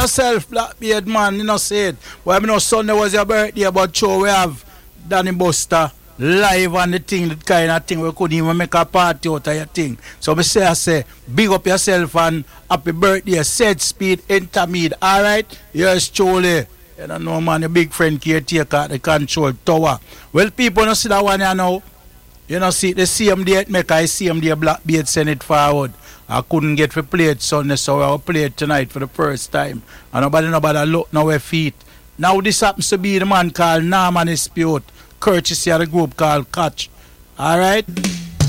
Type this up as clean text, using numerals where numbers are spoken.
yourself, Blackbeard man, you know say it. Well, I know Sunday was your birthday, but sure we have Danny Buster live on the thing, that kind of thing. We couldn't even make a party out of your thing. So I say, big up yourself and happy birthday, Said Speed Intermediate. Alright? Yes, Chole. You don't know, man, your big friend caretaker at the control tower. Well, people don't see that one here now. You know, see the CMD make I CMD Blackbeard send it forward. I couldn't get to play it Sunday, so I'll play it tonight for the first time. And nobody look now with feet. Now this happens to be the man called Norman Dispute, courtesy of the group called Catch. Alright?